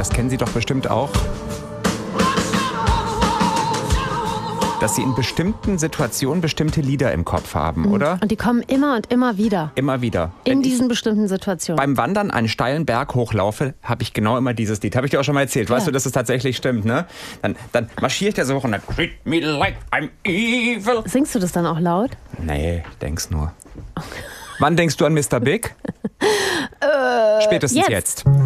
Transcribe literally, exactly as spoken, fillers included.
das kennen Sie doch bestimmt auch, dass Sie in bestimmten Situationen bestimmte Lieder im Kopf haben, oder? Und die kommen immer und immer wieder. Immer wieder. In Wenn diesen ich bestimmten Situationen. beim Wandern einen steilen Berg hochlaufe, habe ich genau immer dieses Lied. Habe ich dir auch schon mal erzählt. Weißt Ja. du, dass es tatsächlich stimmt, ne? Dann, dann marschiere ich da so hoch und dann treat me like I'm evil. Singst du das dann auch laut? Nee, denk's nur. Wann denkst du an Mister Big? Spätestens jetzt. jetzt.